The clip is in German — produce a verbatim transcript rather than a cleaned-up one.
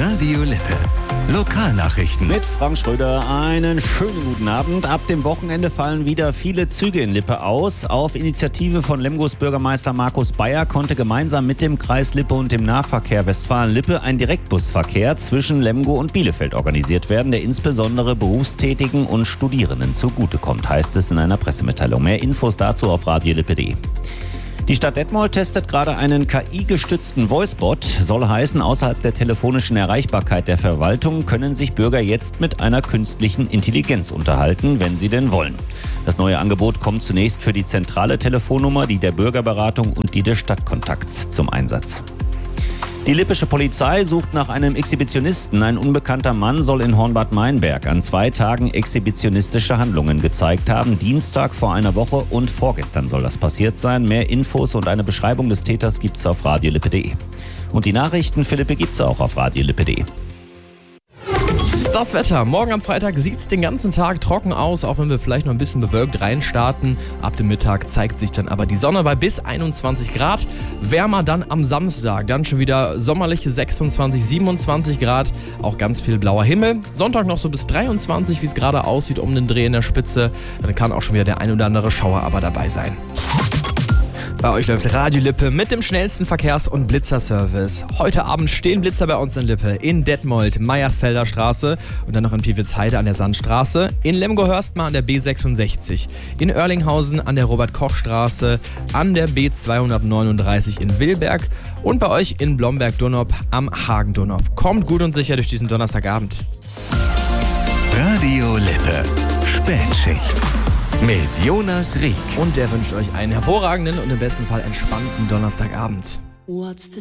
Radio Lippe. Lokalnachrichten. Mit Frank Schröder einen schönen guten Abend. Ab dem Wochenende fallen wieder viele Züge in Lippe aus. Auf Initiative von Lemgos Bürgermeister Markus Bayer konnte gemeinsam mit dem Kreis Lippe und dem Nahverkehr Westfalen-Lippe ein Direktbusverkehr zwischen Lemgo und Bielefeld organisiert werden, der insbesondere Berufstätigen und Studierenden zugutekommt, heißt es in einer Pressemitteilung. Mehr Infos dazu auf radio lippe punkt de. Die Stadt Detmold testet gerade einen K I-gestützten Voicebot. Soll heißen, außerhalb der telefonischen Erreichbarkeit der Verwaltung können sich Bürger jetzt mit einer künstlichen Intelligenz unterhalten, wenn sie denn wollen. Das neue Angebot kommt zunächst für die zentrale Telefonnummer, die der Bürgerberatung und die des Stadtkontakts zum Einsatz. Die lippische Polizei sucht nach einem Exhibitionisten. Ein unbekannter Mann soll in Hornbad Meinberg an zwei Tagen exhibitionistische Handlungen gezeigt haben. Dienstag vor einer Woche und vorgestern soll das passiert sein. Mehr Infos und eine Beschreibung des Täters gibt's auf radio lippe punkt de. Und die Nachrichten, Philippe, gibt's auch auf radio lippe punkt de. Das Wetter. Morgen am Freitag sieht es den ganzen Tag trocken aus, auch wenn wir vielleicht noch ein bisschen bewölkt reinstarten. Ab dem Mittag zeigt sich dann aber die Sonne bei bis einundzwanzig Grad. Wärmer dann am Samstag. Dann schon wieder sommerliche sechsundzwanzig, siebenundzwanzig Grad. Auch ganz viel blauer Himmel. Sonntag noch so bis dreiundzwanzig, wie es gerade aussieht, um den Dreh in der Spitze. Dann kann auch schon wieder der ein oder andere Schauer aber dabei sein. Bei euch läuft Radio Lippe mit dem schnellsten Verkehrs- und Blitzerservice. Heute Abend stehen Blitzer bei uns in Lippe, in Detmold, Meiersfelder Straße und dann noch in Piewitzheide an der Sandstraße, in Lemgo-Hörstmar an der B sechsundsechzig, in Oerlinghausen an der Robert-Koch-Straße, an der B zweihundertneununddreißig in Willberg und bei euch in Blomberg-Donop am Hagen-Donop. Kommt gut und sicher durch diesen Donnerstagabend. Radio Lippe. Spätschicht. Mit Jonas Rieck. Und der wünscht euch einen hervorragenden und im besten Fall entspannten Donnerstagabend. What's the